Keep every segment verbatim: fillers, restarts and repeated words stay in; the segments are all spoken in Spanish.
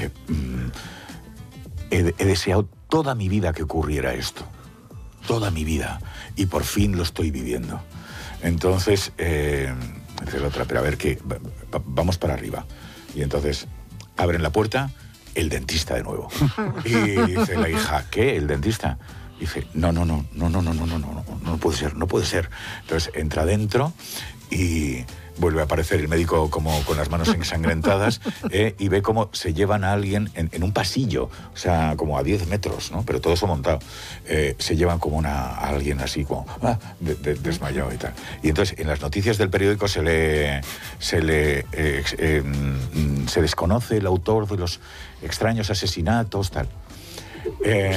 mm, he, he deseado toda mi vida que ocurriera esto. Toda mi vida. Y por fin lo estoy viviendo. Entonces, eh, dice la otra, pero a ver qué, vamos para arriba. Y entonces abren la puerta, el dentista de nuevo. Y dice la hija, ¿qué? ¿El dentista? Y dice, no, no, no, no, no, no, no, no, no, no, no puede ser, no puede ser. Entonces entra dentro y vuelve a aparecer el médico como con las manos ensangrentadas eh, y ve cómo se llevan a alguien en, en un pasillo, o sea, como a diez metros, ¿no? Pero todo eso montado. Eh, se llevan como una, a alguien así como ah, de, de, desmayado y tal. Y entonces en las noticias del periódico se le, se le eh, eh, se desconoce el autor de los extraños asesinatos, tal. Eh,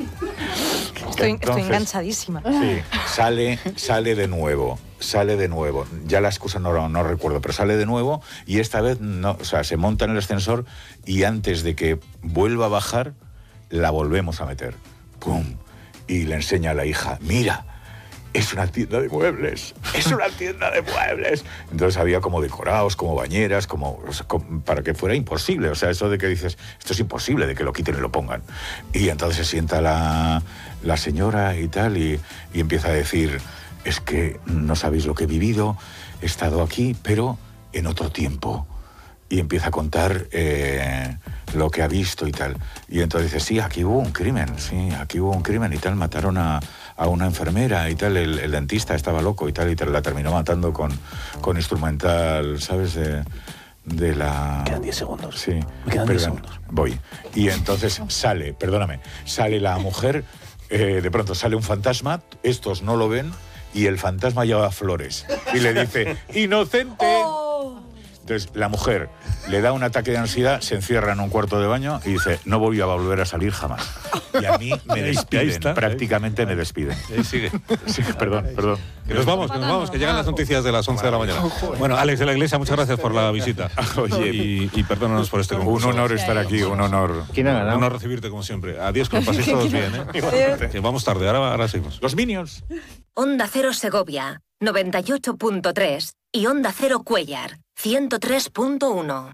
estoy, entonces, estoy enganchadísima. Sí, sale, sale de nuevo, sale de nuevo. Ya la excusa no, no recuerdo, pero sale de nuevo y esta vez no, o sea, se monta en el ascensor y antes de que vuelva a bajar, la volvemos a meter. ¡Pum! Y le enseña a la hija, mira, es una tienda de muebles, es una tienda de muebles. Entonces había como decorados, como bañeras, como, o sea, como para que fuera imposible. O sea, eso de que dices, esto es imposible de que lo quiten y lo pongan. Y entonces se sienta la, la señora y tal, y, y empieza a decir, es que no sabéis lo que he vivido, he estado aquí, pero en otro tiempo. Y empieza a contar eh, lo que ha visto y tal. Y entonces dice, sí, aquí hubo un crimen, sí, aquí hubo un crimen y tal, mataron a, a una enfermera y tal, el, el dentista estaba loco y tal, y tal, la terminó matando con, con instrumental, ¿sabes? De, de la... Me quedan diez segundos. Sí. Me quedan diez segundos. Voy. Y entonces sale, perdóname, sale la mujer, eh, de pronto sale un fantasma, estos no lo ven, y el fantasma lleva flores. Y le dice, ¡inocente! Oh. Entonces la mujer le da un ataque de ansiedad, se encierra en un cuarto de baño y dice, no voy a volver a salir jamás. Y a mí me despiden, está, prácticamente me despiden. Ahí sigue. Sí, perdón, perdón. Que nos vamos, que nos vamos, que llegan las noticias de las once de la mañana. Bueno, Alex de la Iglesia, muchas gracias por la visita. Oye, y, y perdónanos por este concurso. Un honor estar aquí, un honor. ¿Quién ha ganado? Un honor recibirte como siempre. Adiós, que lo paséis todos bien, ¿eh? Que vamos tarde, ahora, ahora seguimos. Los Minions. Onda Cero Segovia, noventa y ocho punto tres y Onda Cero Cuéllar, ciento tres punto uno.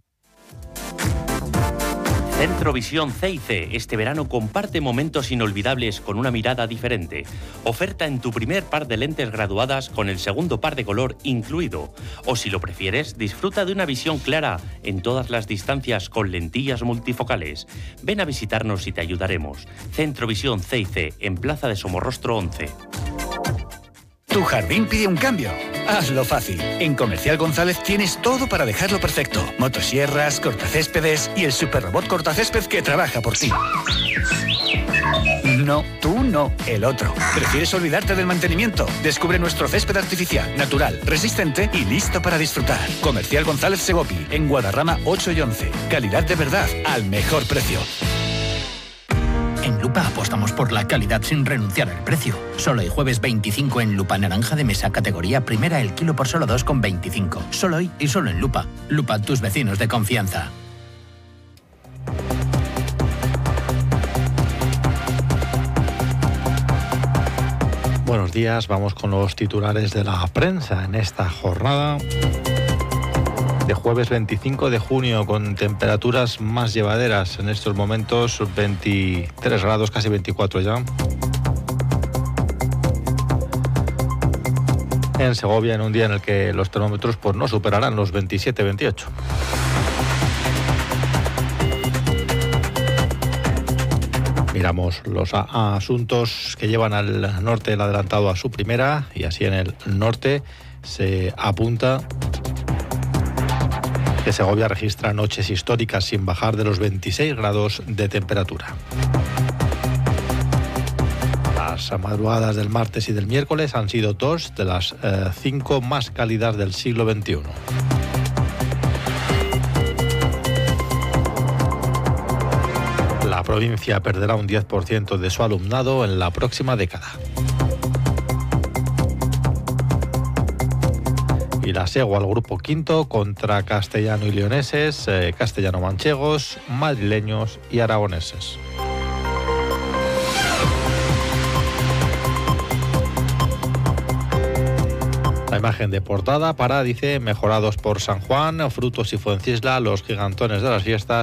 Centrovisión C y C este verano comparte momentos inolvidables con una mirada diferente. Oferta en tu primer par de lentes graduadas con el segundo par de color incluido. O si lo prefieres, disfruta de una visión clara en todas las distancias con lentillas multifocales. Ven a visitarnos y te ayudaremos. Centrovisión C y C en Plaza de Somorrostro once. Tu jardín pide un cambio. Hazlo fácil. En Comercial González tienes todo para dejarlo perfecto. Motosierras, cortacéspedes y el superrobot cortacésped que trabaja por ti. No, tú no, el otro. ¿Prefieres olvidarte del mantenimiento? Descubre nuestro césped artificial, natural, resistente y listo para disfrutar. Comercial González Segopi, en Guadarrama ocho y once. Calidad de verdad, al mejor precio. En Lupa apostamos por la calidad sin renunciar al precio. Solo hoy jueves veinticinco en Lupa naranja de mesa categoría primera el kilo por solo dos con veinticinco. Solo hoy y solo en Lupa. Lupa, tus vecinos de confianza. Buenos días, vamos con los titulares de la prensa en esta jornada de jueves veinticinco de junio, con temperaturas más llevaderas en estos momentos, veintitrés grados, casi veinticuatro ya. En Segovia, en un día en el que los termómetros pues, no superarán los veintisiete veintiocho. Miramos los a- asuntos que llevan al norte el adelantado a su primera, y así en el norte se apunta que Segovia registra noches históricas sin bajar de los veintiséis grados de temperatura. Las madrugadas del martes y del miércoles han sido dos de las eh, cinco más cálidas del siglo veintiuno. La provincia perderá un diez por ciento de su alumnado en la próxima década. Y la Segua al grupo quinto contra castellano y leoneses, eh, castellano-manchegos, madrileños y aragoneses. La imagen de portada para, dice, mejorados por San Juan, Frutos y Fuencisla, los gigantones de las fiestas.